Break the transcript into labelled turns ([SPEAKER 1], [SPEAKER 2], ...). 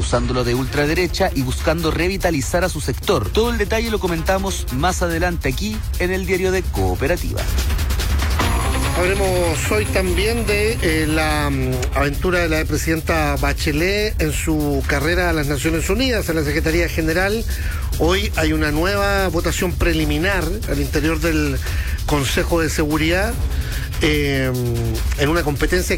[SPEAKER 1] acusándolo de ultraderecha y buscando revitalizar a su sector. Todo el detalle lo comentamos más adelante aquí en el Diario de Cooperativa.
[SPEAKER 2] Hablemos hoy también de la aventura de la presidenta Bachelet en su carrera a las Naciones Unidas, a la Secretaría General. Hoy hay una nueva votación preliminar al interior del Consejo de Seguridad en una competencia